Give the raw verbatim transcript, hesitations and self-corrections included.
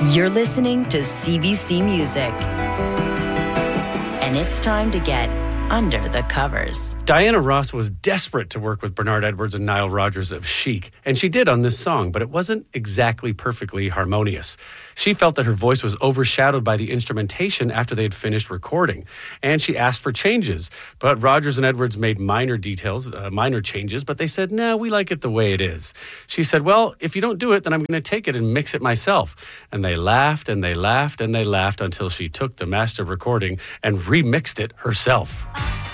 You're listening to C B C Music. And it's time to get under the covers. Diana Ross was desperate to work with Bernard Edwards and Nile Rodgers of Chic, and she did on this song, but it wasn't exactly perfectly harmonious. She felt that her voice was overshadowed by the instrumentation after they had finished recording, and she asked for changes. But Rodgers and Edwards made minor details, uh, minor changes, but they said, "No, nah, we like it the way it is." She said, "Well, if you don't do it, then I'm going to take it and mix it myself." And they laughed and they laughed and they laughed until she took the master recording and remixed it herself.